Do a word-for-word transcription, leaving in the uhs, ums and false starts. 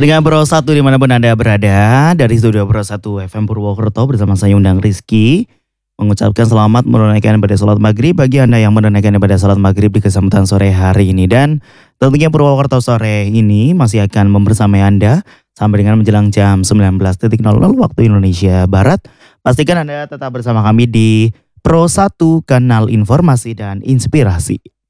Dengan Pro satu dimanapun Anda berada, dari studio Pro satu F M Purwokerto bersama saya Undang Rizky, mengucapkan selamat menunaikan ibadah salat maghrib bagi Anda yang menunaikan ibadah salat maghrib di kesempatan sore hari ini. Dan tentunya Purwokerto sore ini masih akan membersamai Anda sampai dengan menjelang jam sembilan belas nol nol waktu Indonesia Barat. Pastikan Anda tetap bersama kami di Pro satu, kanal informasi dan inspirasi.